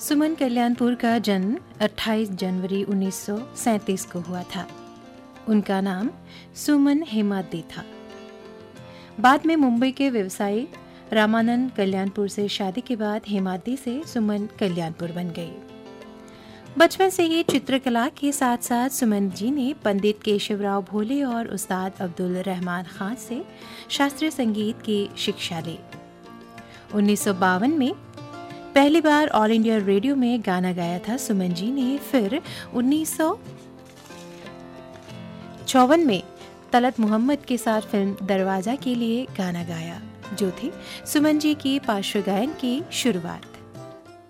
सुमन कल्याणपुर का जन्म 28 जनवरी 1937 को हुआ था। उनका नाम सुमन हेमाद्रि था। बाद में मुंबई के व्यवसायी रामानंद कल्याणपुर से शादी के बाद हेमाद्रि से सुमन कल्याणपुर बन गई। बचपन से ही चित्रकला के साथ साथ सुमन जी ने पंडित केशवराव भोले और उस्ताद अब्दुल रहमान खान से शास्त्रीय संगीत की शिक्षा ली। 1952 में पहली बार ऑल इंडिया रेडियो में गाना गाया था सुमन जी ने। फिर 1954 में तलत मोहम्मद के साथ फिल्म दरवाजा के लिए गाना गाया, जो थी सुमन जी की पार्श्व गायन की शुरुआत।